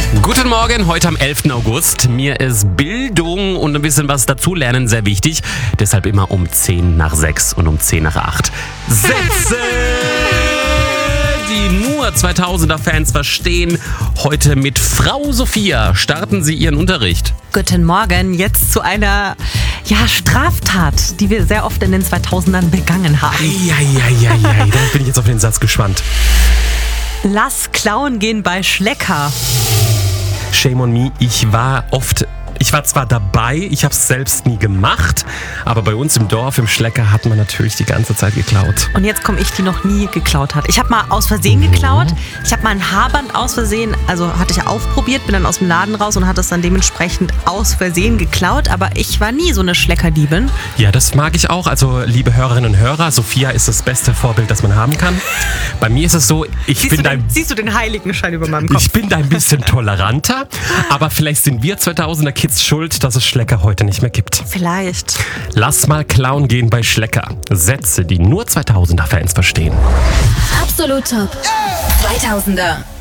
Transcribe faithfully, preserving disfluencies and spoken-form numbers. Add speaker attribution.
Speaker 1: Guten Morgen, heute am elften August. Mir ist Bildung und ein bisschen was dazulernen sehr wichtig. Deshalb immer um zehn nach sechs und um zehn nach acht. Sätze, die nur zweitausender-Fans verstehen. Heute mit Frau Sophia starten Sie Ihren Unterricht.
Speaker 2: Guten Morgen, jetzt zu einer ja, Straftat, die wir sehr oft in den zweitausendern begangen haben.
Speaker 1: Eieieiei, da bin ich jetzt auf den Satz gespannt.
Speaker 2: Lass klauen gehen bei Schlecker.
Speaker 1: Shame on me, ich war oft... Ich war zwar dabei, ich habe es selbst nie gemacht, aber bei uns im Dorf, im Schlecker, hat man natürlich die ganze Zeit geklaut.
Speaker 2: Und jetzt komme ich, die noch nie geklaut hat. Ich habe mal aus Versehen geklaut. Ich habe mal ein Haarband aus Versehen, also hatte ich aufprobiert, bin dann aus dem Laden raus und hatte es dann dementsprechend aus Versehen geklaut. Aber ich war nie so eine Schleckerdiebin.
Speaker 1: Ja, das mag ich auch. Also, liebe Hörerinnen und Hörer, Sophia ist das beste Vorbild, das man haben kann. Bei mir ist es so, ich
Speaker 2: Siehst,
Speaker 1: bin
Speaker 2: du
Speaker 1: da...
Speaker 2: den, siehst du den Heiligenschein über meinem Kopf?
Speaker 1: Ich bin da ein bisschen toleranter, aber vielleicht sind wir zweitausender Kids schuld, dass es Schlecker heute nicht mehr gibt.
Speaker 2: Vielleicht.
Speaker 1: Lass mal klauen gehen bei Schlecker. Sätze, die nur zweitausender-Fans verstehen.
Speaker 3: Absolut Top. zweitausender